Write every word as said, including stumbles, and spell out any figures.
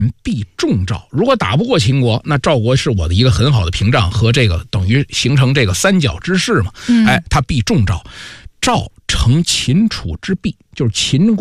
必重赵。如果打不过秦国，那赵国是我的一个很好的屏障，和这个等于形成这个三角之势嘛。哎，他必重赵，赵成秦楚之弊，就是秦国